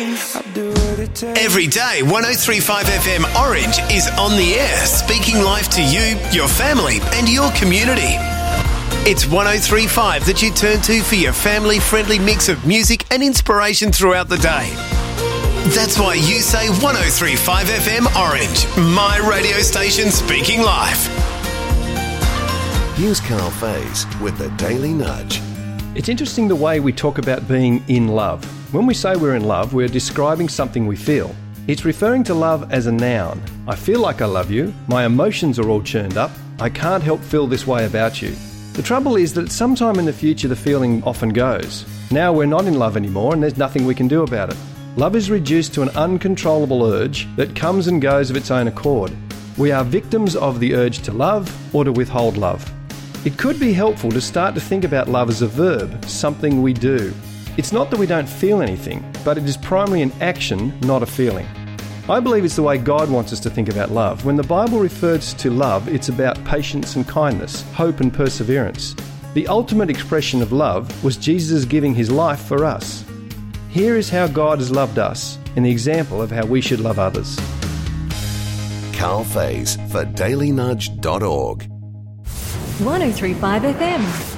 Every day, 103.5 FM Orange is on the air, speaking life to you, your family and your community. It's 103.5 that you turn to for your family-friendly mix of music and inspiration throughout the day. That's why you say 103.5 FM Orange, my radio station speaking life. Here's Carl Faze with the Daily Nudge. It's interesting the way we talk about being in love. When we say we're in love, we're describing something we feel. It's referring to love as a noun. I feel like I love you. My emotions are all churned up. I can't help feel this way about you. The trouble is that sometime in the future the feeling often goes. Now we're not in love anymore and there's nothing we can do about it. Love is reduced to an uncontrollable urge that comes and goes of its own accord. We are victims of the urge to love or to withhold love. It could be helpful to start to think about love as a verb, something we do. It's not that we don't feel anything, but it is primarily an action, not a feeling. I believe it's the way God wants us to think about love. When the Bible refers to love, it's about patience and kindness, hope and perseverance. The ultimate expression of love was Jesus giving his life for us. Here is how God has loved us, and the example of how we should love others. Carl Faze for dailynudge.org. 103.5 FM.